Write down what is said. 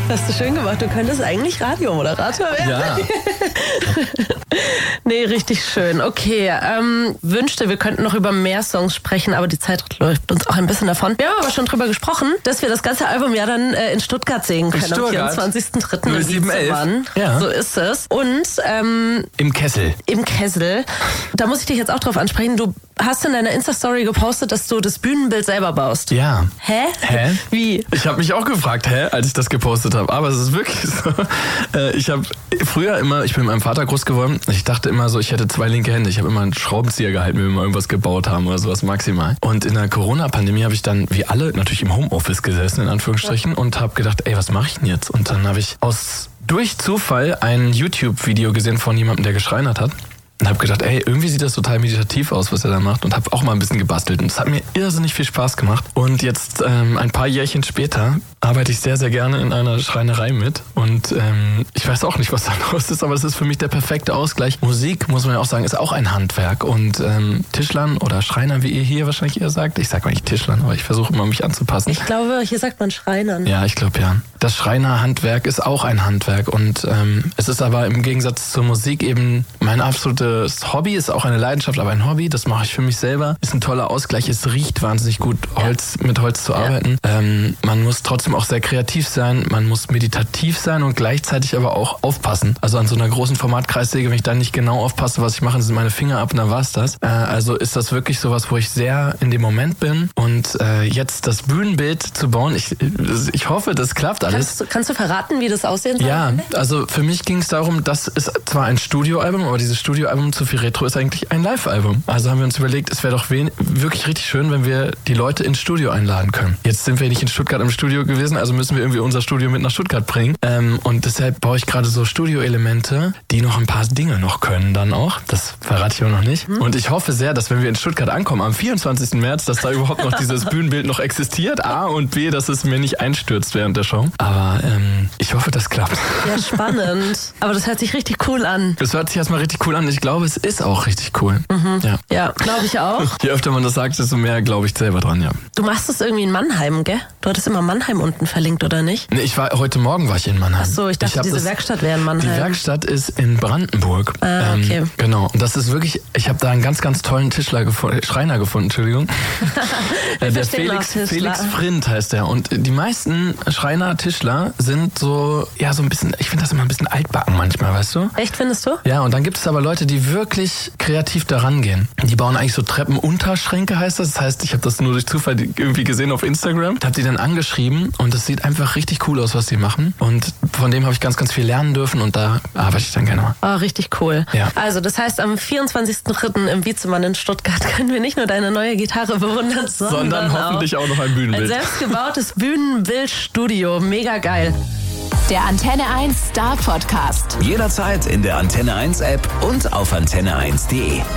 Hast du schön gemacht. Du könntest eigentlich Radiomoderator werden. Ja. Nee, richtig schön. Okay, wünschte, wir könnten noch über mehr Songs sprechen, aber die Zeit läuft uns auch ein bisschen davon. Wir haben aber schon drüber gesprochen, dass wir das ganze Album ja dann in Stuttgart sehen können. Am 24.03. im Wietzemann. Ja. So ist es. Und im Kessel. Im Kessel. Da muss ich dich jetzt auch drauf ansprechen. Du hast in deiner Insta-Story gepostet, dass du das Bühnenbild selber baust. Ja. Hä? Wie? Ich habe mich auch gefragt, als ich das gepostet habe. Aber es ist wirklich so. Ich habe früher immer, ich bin mit meinem Vater groß geworden, ich dachte immer so, ich hätte 2 linke Hände. Ich habe immer einen Schraubenzieher gehalten, wenn wir mal irgendwas gebaut haben oder sowas maximal. Und in der Corona-Pandemie habe ich dann, wie alle, natürlich im Homeoffice gesessen, in Anführungsstrichen, und habe gedacht, was mache ich denn jetzt? Und dann habe ich durch Zufall ein YouTube-Video gesehen von jemandem, der geschreinert hat. Und habe gedacht, irgendwie sieht das total meditativ aus, was er da macht. Und habe auch mal ein bisschen gebastelt. Und es hat mir irrsinnig viel Spaß gemacht. Und jetzt, ein paar Jährchen später, arbeite ich sehr, sehr gerne in einer Schreinerei mit. Und ich weiß auch nicht, was da los ist, aber es ist für mich der perfekte Ausgleich. Musik, muss man ja auch sagen, ist auch ein Handwerk. Und Tischlern oder Schreinern, wie ihr hier wahrscheinlich eher sagt. Ich sage mal nicht Tischlern, aber ich versuche immer, mich anzupassen. Ich glaube, hier sagt man Schreinern. Ja, ich glaube ja. Das Schreinerhandwerk ist auch ein Handwerk. Und es ist aber im Gegensatz zur Musik eben mein absolutes Hobby, ist auch eine Leidenschaft, aber ein Hobby, das mache ich für mich selber. Ist ein toller Ausgleich, es riecht wahnsinnig gut, mit Holz zu arbeiten. Man muss trotzdem auch sehr kreativ sein, man muss meditativ sein und gleichzeitig aber auch aufpassen. Also an so einer großen Formatkreissäge, wenn ich dann nicht genau aufpasse, was ich mache, sind meine Finger ab und dann war's das. Also ist das wirklich sowas, wo ich sehr in dem Moment bin und jetzt das Bühnenbild zu bauen, ich hoffe, das klappt alles. Kannst du verraten, wie das aussehen soll? Ja, also für mich ging es darum, das ist zwar ein Studioalbum, aber dieses Studioalbum zu viel Retro ist eigentlich ein Live-Album. Also haben wir uns überlegt, es wäre doch wirklich richtig schön, wenn wir die Leute ins Studio einladen können. Jetzt sind wir nicht in Stuttgart im Studio gewesen, also müssen wir irgendwie unser Studio mit nach Stuttgart bringen. Und deshalb baue ich gerade so Studio-Elemente, die noch ein paar Dinge noch können dann auch. Das verrate ich aber noch nicht. Und ich hoffe sehr, dass wenn wir in Stuttgart ankommen, am 24. März, dass da überhaupt noch dieses Bühnenbild noch existiert. A und B, dass es mir nicht einstürzt während der Show. Aber ich hoffe, das klappt. Ja, spannend. Aber das hört sich richtig cool an. Das hört sich erstmal richtig cool an. Ich glaube, es ist auch richtig cool. Mhm. Ja, glaube ich auch. Je öfter man das sagt, desto mehr glaube ich selber dran, ja. Du machst es irgendwie in Mannheim, gell? Du hattest immer Mannheim unten verlinkt, oder nicht? Nee, heute Morgen war ich in Mannheim. Ach so, ich dachte, diese Werkstatt wäre in Mannheim. Die Werkstatt ist in Brandenburg. Ah, okay. Genau. Und das ist wirklich, ich habe da einen ganz, ganz tollen Schreiner gefunden, Entschuldigung. Der Felix Frind heißt der. Und die meisten Schreiner, Tischler sind so ein bisschen, ich finde das immer ein bisschen altbacken manchmal, weißt du? Echt, findest du? Ja, und dann gibt es aber Leute, die wirklich kreativ daran gehen. Die bauen eigentlich so Treppenunterschränke, heißt das. Das heißt, ich habe das nur durch Zufall irgendwie gesehen auf Instagram. Habe die dann angeschrieben und es sieht einfach richtig cool aus, was die machen. Und von dem habe ich ganz, ganz viel lernen dürfen und da arbeite ich dann gerne mal. Oh, richtig cool. Ja. Also das heißt, am 24.03. im Wietzemann in Stuttgart können wir nicht nur deine neue Gitarre bewundern, sondern hoffentlich auch noch ein Bühnenbild. Ein selbstgebautes Bühnenbildstudio. Mega geil. Der Antenne 1 Star Podcast. Jederzeit in der Antenne 1 App und auf antenne1.de.